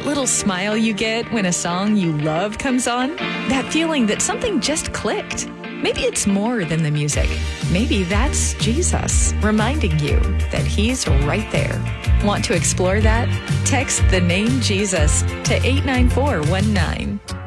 that little smile you get when a song you love comes on? That feeling that something just clicked? Maybe it's more than the music. Maybe that's Jesus reminding you that He's right there. Want to explore that? Text the name Jesus to 89419.